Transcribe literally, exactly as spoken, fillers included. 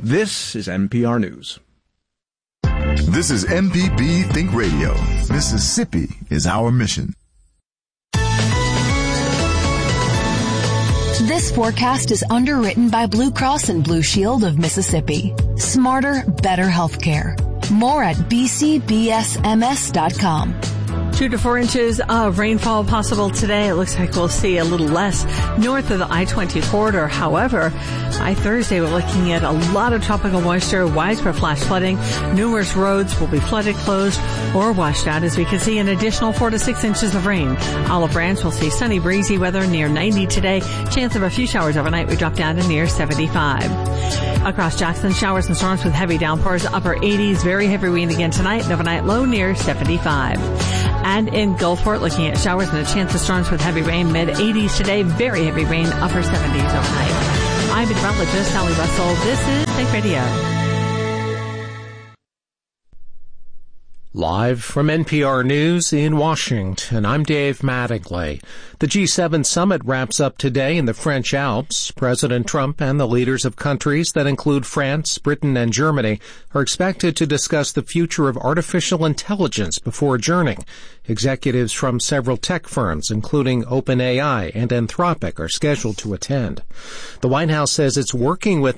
This is N P R News. This is M P B Think Radio. Mississippi is our mission. This forecast is underwritten by Blue Cross and Blue Shield of Mississippi. Smarter, better healthcare. More at b c b s m s dot com. Two to four inches of rainfall possible today. It looks like we'll see a little less north of the I twenty corridor. However, by Thursday, we're looking at a lot of tropical moisture, widespread flash flooding. Numerous roads will be flooded, closed, or washed out as we can see an additional four to six inches of rain. Olive Branch will see sunny, breezy weather near ninety today. Chance of a few showers overnight. We drop down to near seventy-five. Across Jackson, showers and storms with heavy downpours, upper eighties, very heavy rain again tonight, and overnight low near seventy-five. And in Gulfport, looking at showers and a chance of storms with heavy rain, mid eighties today, very heavy rain, upper seventies overnight. I'm meteorologist Sally Russell. This is Think Radio. Live from N P R News in Washington, I'm Dave Mattingly. The G seven summit wraps up today in the French Alps. President Trump and the leaders of countries that include France, Britain, and Germany are expected to discuss the future of artificial intelligence before adjourning. Executives from several tech firms, including OpenAI and Anthropic, are scheduled to attend. The White House says it's working with